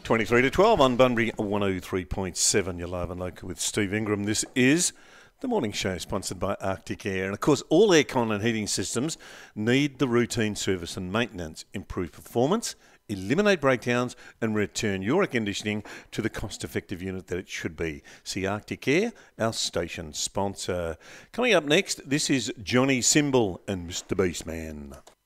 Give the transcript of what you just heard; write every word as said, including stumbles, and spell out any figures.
twenty-three to twelve on Bunbury one oh three point seven. You're live and local with Steve Ingram. This is the morning show sponsored by Arctic Air. And of course, all aircon and heating systems need the routine service and maintenance, improve performance, eliminate breakdowns and return your air conditioning to the cost-effective unit that it should be. See Arctic Air, our station sponsor. Coming up next, this is Johnny Symbol and Mister Beastman.